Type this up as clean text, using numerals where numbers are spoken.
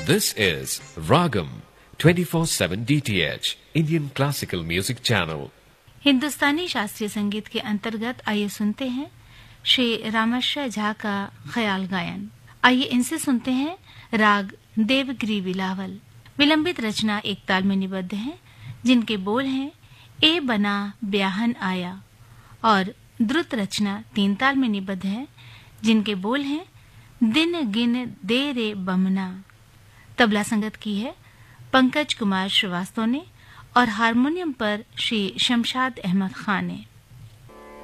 This is Ragam 24/7 DTH Indian Classical Music Channel. हिंदुस्तानी शास्त्रीय संगीत के अंतर्गत आइए सुनते हैं श्री रामश्य झा का ख्याल गायन। आइए इनसे सुनते हैं राग देवगिरी बिलावल। विलंबित रचना एक ताल में निबद्ध है, जिनके बोल हैं ए बना ब्याहन आया, और द्रुत रचना 3 ताल में निबद्ध है, जिनके बोल हैं दिन गिन दे रे बमना। तबला संगत की है पंकज कुमार श्रीवास्तव ने और हारमोनियम पर श्री शमशाद अहमद खान ने।